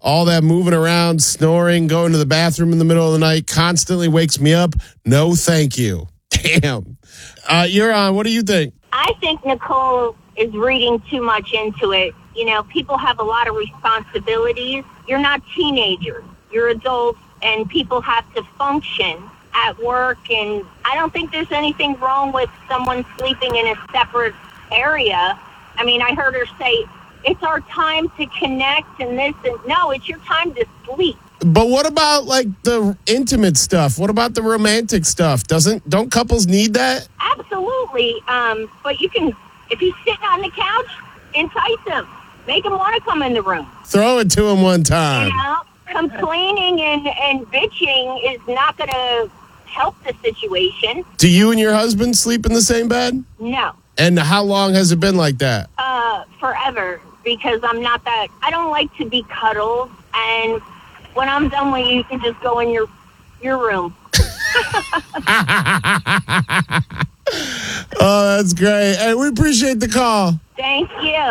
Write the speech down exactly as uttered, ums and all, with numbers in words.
all that moving around, snoring, going to the bathroom in the middle of the night, constantly wakes me up. No, thank you. Damn. Uh, you're on. What do you think? I think Nicole is reading too much into it. You know, people have a lot of responsibilities. You're not teenagers. You're adults, and people have to function at work. And I don't think there's anything wrong with someone sleeping in a separate area. I mean, I heard her say, it's our time to connect and this. And no, it's your time to sleep. But what about like the intimate stuff? What about the romantic stuff? Doesn't don't couples need that? Absolutely. Um, but you can, if he's sitting on the couch, entice him. Make him want to come in the room. Throw it to him one time. You know, complaining and, and bitching is not going to help the situation. Do you and your husband sleep in the same bed? No. And how long has it been like that? Uh, forever. Because I'm not that, I don't like to be cuddled. And when I'm done with you, you can just go in your your room. Oh, that's great. Hey, we appreciate the call. Thank you.